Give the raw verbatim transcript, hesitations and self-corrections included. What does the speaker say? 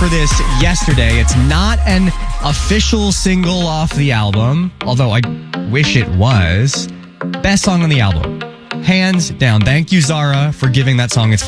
for this yesterday. It's not an official single off the album, although I wish it was. Best song on the album. Hands down. Thank you, Zara, for giving that song its